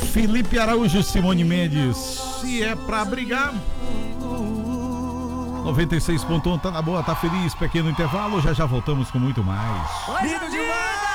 Felipe Araújo, Simone Mendes. Se é pra brigar. 96.1 tá na boa, tá feliz. Pequeno intervalo, já voltamos com muito mais. Lindo demais!